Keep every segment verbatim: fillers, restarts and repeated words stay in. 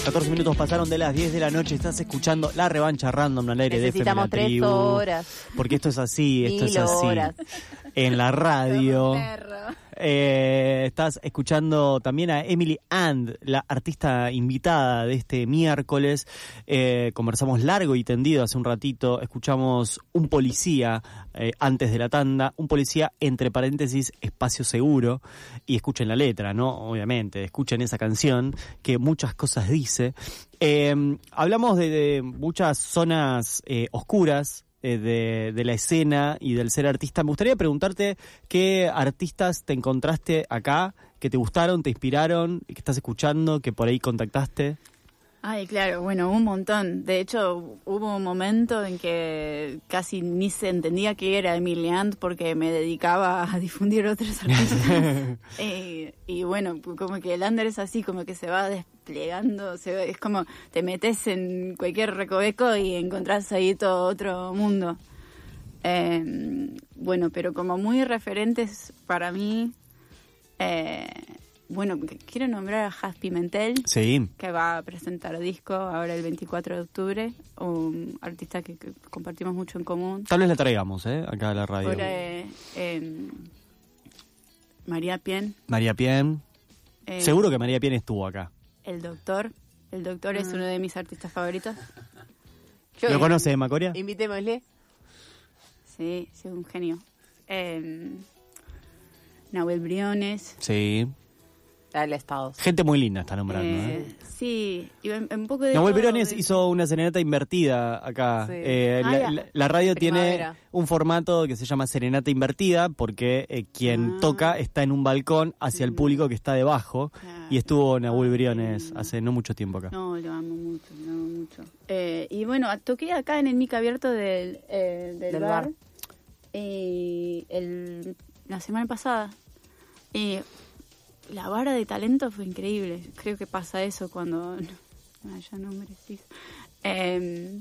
catorce minutos pasaron de las diez de la noche. Estás escuchando La Revancha Random al aire de F M La Necesitamos Tribu. tres horas. Porque esto es así, esto Mil es así. horas. En la radio. Eh, estás escuchando también a Emily And, la artista invitada de este miércoles. Eh, conversamos largo y tendido hace un ratito. Escuchamos Un Policía eh, antes de la tanda. Un Policía, entre paréntesis, espacio seguro. Y escuchen la letra, ¿no? Obviamente, escuchen esa canción que muchas cosas dice. Eh, hablamos de, de muchas zonas eh, oscuras De, de la escena y del ser artista. Me gustaría preguntarte qué artistas te encontraste acá, que te gustaron, te inspiraron, que estás escuchando, que por ahí contactaste. Ay, claro, bueno, un montón. De hecho, hubo un momento en que casi ni se entendía que era Emily And porque me dedicaba a difundir otros artistas. eh, y bueno, como que el under es así, como que se va desplegando, se va, es como te metes en cualquier recoveco y encontrás ahí todo otro mundo. Eh, bueno, pero como muy referentes para mí... Eh, Bueno, quiero nombrar a Jazz Pimentel, Sí. que va a presentar disco ahora el veinticuatro de octubre, un artista que, que compartimos mucho en común. Tal vez la traigamos, ¿eh? Acá a la radio. Ahora, eh, eh, María Pien. María Pien. Eh, Seguro que María Pien estuvo acá. El Doctor. El Doctor Ah. es uno de mis artistas favoritos. Yo- ¿Lo conoce, eh, Macoria? Invitémosle. Sí, sí, un genio. Eh, Nahuel Briones. Sí. Dale, Estados. Gente muy linda está nombrando, ¿eh? Eh, sí, y un, un poco de... Nahuel todo, Briones de- hizo una serenata invertida acá. Sí. Eh, Ah, la, ya. la- la radio Primavera. tiene un formato que se llama serenata invertida porque eh, quien Ah. toca está en un balcón hacia el público que está debajo. Claro. Y estuvo Nahuel Ah, Briones qué hace no mucho tiempo acá. No, lo amo mucho, lo amo mucho. Eh, y bueno, toqué acá en el mic abierto del, eh, del, Del bar, bar. Y el, la semana pasada. Y la vara de talento fue increíble. Creo que pasa eso cuando no haya nombres. Sí. Eh,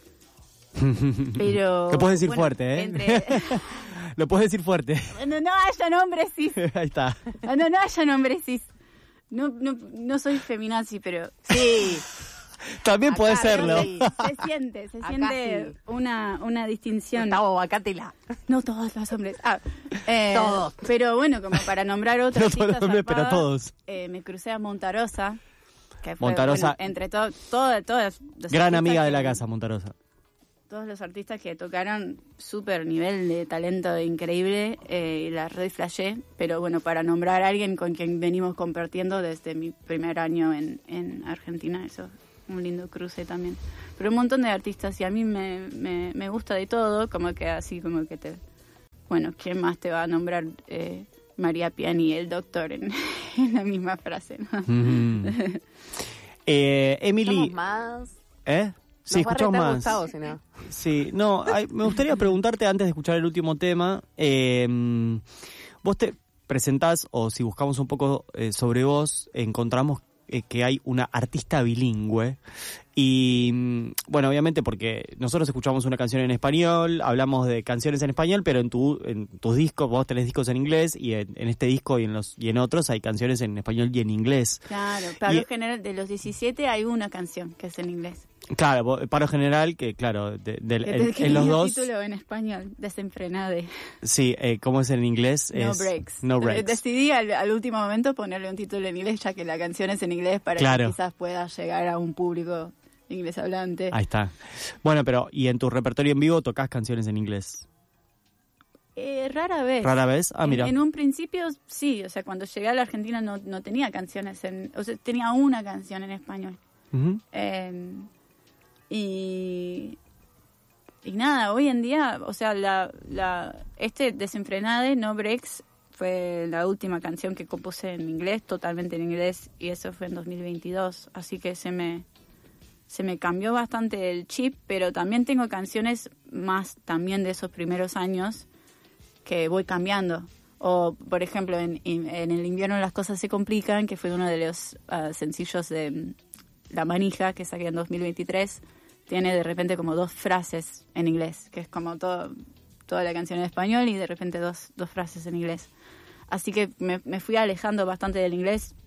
pero... Lo puedes decir bueno, fuerte, ¿eh? entre- Lo puedes decir fuerte. Cuando no haya nombres, sí. Ahí está. Cuando no haya nombres, sí. No, no, no soy feminazi, pero sí. También puede Acá, serlo. sí. Se siente, se Acá siente sí. una, una distinción. Gustavo Bacatela. No todos los hombres. Ah, eh, Todos. Pero bueno, como para nombrar otros No todos los hombres, pero todos. Eh, me crucé a Montarosa. Que fue, Montarosa. bueno, entre to, todo, todas los Gran artistas amiga de la que- casa, Montarosa. Todos los artistas que tocaron, súper nivel de talento increíble, eh, y la red flashé, pero bueno, para nombrar a alguien con quien venimos compartiendo desde mi primer año en, en Argentina, eso, un lindo cruce también. Pero un montón de artistas, y a mí me, me, me gusta de todo, como que así, como que te... Bueno, ¿quién más te va a nombrar? Eh, María Piani y el Doctor en, en la misma frase, ¿no? Ujú. eh, Emily... Somos más. ¿Eh? Sí, Nos va a escuchamos retar más. Gustavo, si no. Sí, no, ay, me gustaría preguntarte antes de escuchar el último tema, eh, vos te presentás, o si buscamos un poco eh, sobre vos, encontramos eh, que hay una artista bilingüe, y mm, bueno, obviamente porque nosotros escuchamos una canción en español, hablamos de canciones en español, pero en tu en tus discos, vos tenés discos en inglés, y en, en este disco y en los y en otros hay canciones en español y en inglés. Claro, para Y- lo general, de los diecisiete hay una canción que es en inglés. Claro, vos- paro general, que claro, de- del- Que en, te- que en los tenía dos... título en español, Desenfrenade. Sí, eh, ¿cómo es en inglés? No Es breaks. No Eh, breaks. Decidí al, al último momento ponerle un título en inglés, ya que la canción es en inglés, para Claro. que quizás pueda llegar a un público inglés hablante. Ahí está. Bueno, pero ¿y en tu repertorio en vivo tocas canciones en inglés? Eh, rara vez. ¿Rara vez? Ah, En- mira. En, un principio sí, o sea, cuando llegué a la Argentina no, no tenía canciones en... O sea, tenía una canción en español. Ujú. Eh, y... Y nada, hoy en día, o sea, la, la este Desenfrenade, No Breaks, fue la última canción que compuse en inglés, totalmente en inglés, y eso fue en dos mil veintidós, así que se me se me cambió bastante el chip, pero también tengo canciones más también de esos primeros años que voy cambiando. O, por ejemplo, en, en el invierno las cosas se complican, que fue uno de los uh, sencillos de um, La Manija, que saqué en dos mil veintitrés, tiene de repente como dos frases en inglés, que es como todo, toda la canción en español y de repente dos, dos frases en inglés. Así que me, me fui alejando bastante del inglés,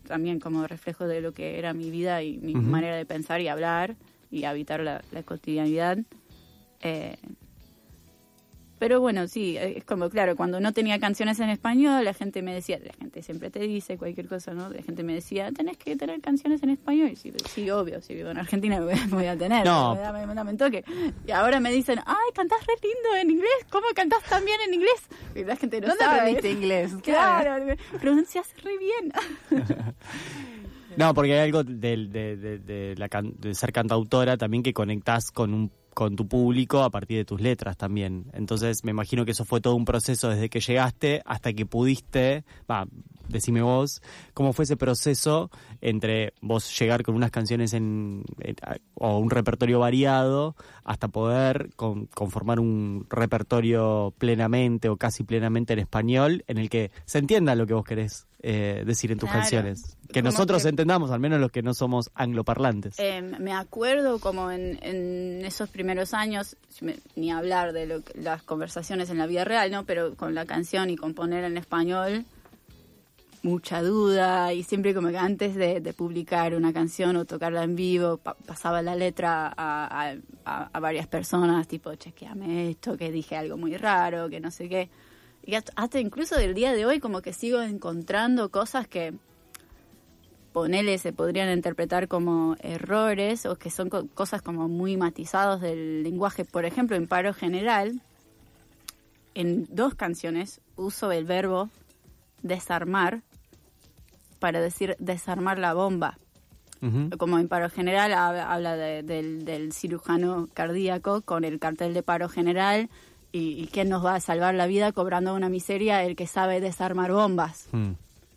también como reflejo de lo que era mi vida y mi Ujú. manera de pensar y hablar y habitar la, la cotidianidad. Eh, pero bueno, sí, es como, claro, cuando no tenía canciones en español, la gente me decía, la gente siempre te dice cualquier cosa, ¿no? La gente me decía, tenés que tener canciones en español. Y sí, sí, obvio, si vivo en Argentina me voy a tener, No. me da, me da un toque. Y ahora me dicen, ay, cantás re lindo en inglés, ¿cómo cantás tan bien en inglés? Y la gente no ¿Dónde sabe. aprendiste inglés? Claro, pronuncias re bien. No, porque hay algo del- de, de, de, la can- de ser cantautora también que conectás con un con tu público a partir de tus letras también. Entonces me imagino que eso fue todo un proceso desde que llegaste hasta que pudiste, va, decime vos, cómo fue ese proceso entre vos llegar con unas canciones en, en- o un repertorio variado hasta poder con- conformar un repertorio plenamente o casi plenamente en español en el que se entienda lo que vos querés eh, decir en tus Claro. canciones. Que Como nosotros que- entendamos, al menos los que no somos angloparlantes. Eh, me acuerdo como en, en esos primeros años, me- ni hablar de lo que- las conversaciones en la vida real, ¿no? Pero con la canción y componer en español, mucha duda y siempre como que antes de, de publicar una canción o tocarla en vivo, pa- pasaba la letra a, a- a- a varias personas, tipo, chequeame esto, que dije algo muy raro, que no sé qué. Y hasta, hasta incluso del día de hoy como que sigo encontrando cosas que ponele se podrían interpretar como errores o que son co- cosas como muy matizados del lenguaje. Por ejemplo, en Paro General, en dos canciones uso el verbo desarmar para decir desarmar la bomba. Ujú. Como en Paro General hab- habla de- del, del cirujano cardíaco con el cartel de Paro General y, y quién nos va a salvar la vida cobrando una miseria, el que sabe desarmar bombas. Mm.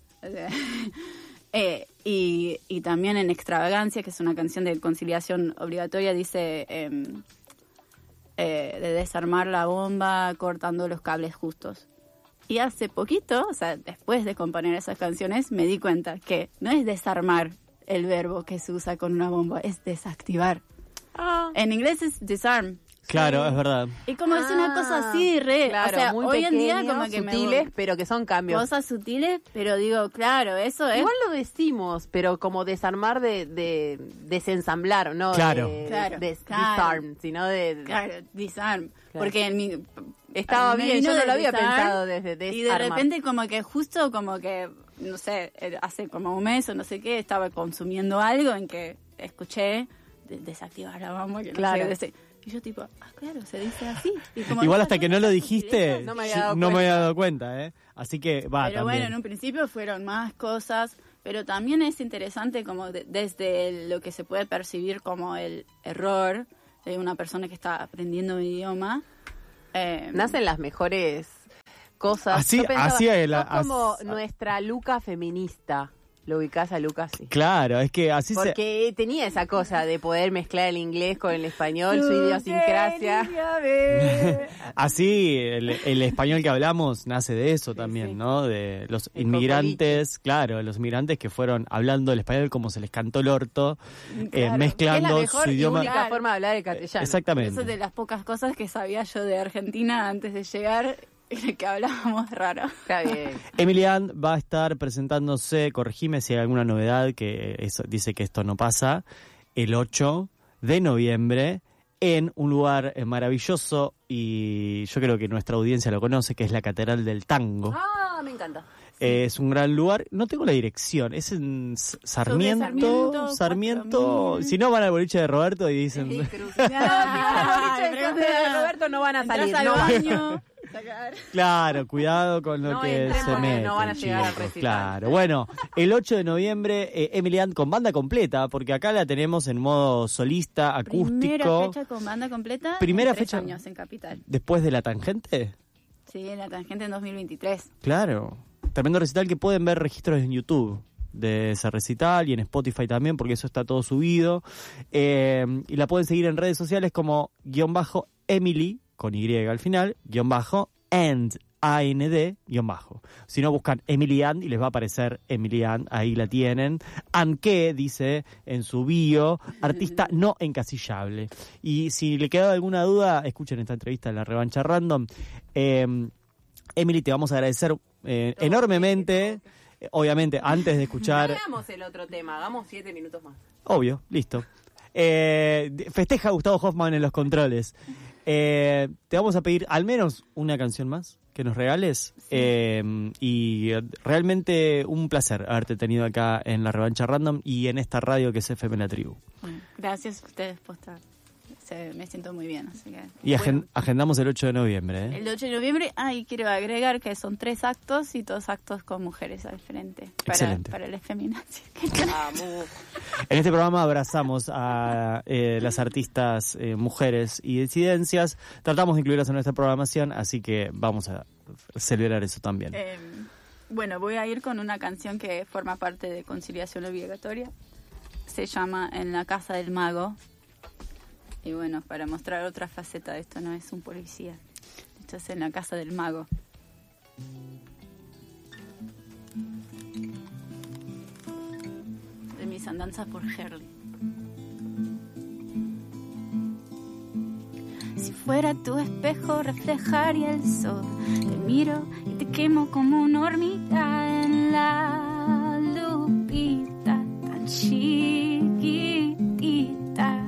Eh, y, y también en Extravagancia, que es una canción de conciliación obligatoria, dice eh, eh, de desarmar la bomba cortando los cables justos. Y hace poquito, o sea, después de componer esas canciones, me di cuenta que no es desarmar el verbo que se usa con una bomba, es desactivar. Ah, En inglés es disarm. Claro, es verdad. Y como es una cosa así, re, claro, o sea, muy hoy en día pequeños, como que me sutiles, voy- pero que son cambios. cosas sutiles, pero digo, claro, eso es... Igual lo decimos, pero como desarmar de, de desensamblar, ¿no? Claro. De, Claro, de- claro. disarm, sino de... Claro, disarm. Claro. Porque en mi... Estaba me bien, vino yo no de lo había disarm, pensado desde Y de desarmar. repente como que justo como que, no sé, eh, hace como un mes o no sé qué, estaba consumiendo algo en que escuché de- desactivar la bomba, que no Claro. sé, de- y yo tipo, ah, claro, se dice así. Y como Igual esas hasta que no lo cosas dijiste, sutilezas, No me había yo- dado no me cuenta. había dado cuenta, ¿eh? Así que va Pero también. bueno, en un principio fueron más cosas, pero también es interesante como de- desde lo que se puede percibir como el error de una persona que está aprendiendo un idioma. eh, Nacen las mejores cosas. Así- Yo pensaba, así es la- sos como as- nuestra Luca feminista. Lo ubicás a Luca, sí. Claro, es que así se... Porque tenía esa cosa de poder mezclar el inglés con el español, su idiosincrasia. Así el, el español que hablamos nace de eso también, sí. ¿no? De los El inmigrantes, claro, los inmigrantes que fueron hablando el español como se les cantó el orto, eh, Claro. Es mezclando la mejor su y idioma. única Claro. forma de hablar el castellano. Exactamente. Eso es de las pocas cosas que sabía yo de Argentina antes de llegar, que hablábamos raro. Está bien. Emilian va a estar presentándose, corregime si hay alguna novedad, que eso, dice que esto no pasa, el ocho de noviembre en un lugar eh, maravilloso y yo creo que nuestra audiencia lo conoce, que es la Catedral del Tango. Ah, me encanta. Eh, es un gran lugar, no tengo la dirección, es en S- Sarmiento, Sarmiento, Sarmiento, cuatro mil. si no van al boliche de Roberto y dicen... Ay, de Roberto no van a Entras salir. al No van. baño, sacar. Claro, cuidado con lo No que entren se porque mete. no van a llegar al chicos, recital. claro. Bueno, el ocho de noviembre, eh, Emilian con banda completa, porque acá la tenemos en modo solista, Primera acústico. fecha con banda completa. Primera en tres fecha. años en Capital. Después de La Tangente. Sí, en la tangente en dos mil veintitrés. Claro. Tremendo recital que pueden ver registros en YouTube de ese recital y en Spotify también, porque eso está todo subido. Eh, y la pueden seguir en redes sociales como guión bajo Emily, con Y al final, guión bajo, and, A N D, guión bajo. Si no, buscan Emily And y les va a aparecer Emily And, ahí la tienen. And que, dice en su bio, artista no encasillable. Y si le queda alguna duda, escuchen esta entrevista en La Revancha Random. Eh, Emily, te vamos a agradecer eh, enormemente Eh, obviamente, antes de escuchar... Hagamos el otro tema, hagamos siete minutos más. Obvio, listo. Eh, festeja Gustavo Hoffman en los controles. Eh, te vamos a pedir al menos una canción más que nos regales. Sí. Eh, y realmente un placer haberte tenido acá en La Revancha Random y en esta radio que es F M La Tribu. Bueno, gracias a ustedes por estar. Se, me siento muy bien. Así que, y agen- bueno. agendamos el ocho de noviembre. ¿eh? El ocho de noviembre, ah, y quiero agregar que son tres actos y dos actos con mujeres al frente. Para, Excelente. Para la feminazi. En este programa abrazamos a eh, las artistas eh, mujeres y disidencias. Tratamos de incluirlas en nuestra programación, así que vamos a celebrar eso también. Eh, bueno, voy a ir con una canción que forma parte de Conciliación Obligatoria. Se llama En la Casa del Mago. Y bueno, para mostrar otra faceta de esto, no es un policía. Esto es En la Casa del Mago. De mis andanzas por Herley. Si fuera tu espejo reflejaría el sol. Te miro y te quemo como una hormiga en la lupita tan chiquitita.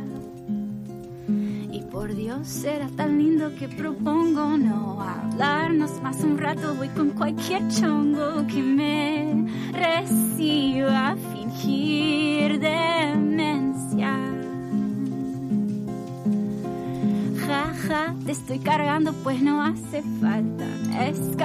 Y por Dios, era tan lindo que propongo no hablarnos más un rato. Voy con cualquier chongo que me reciba a fingir demencia. Ja, ja, te estoy cargando pues no hace falta. Es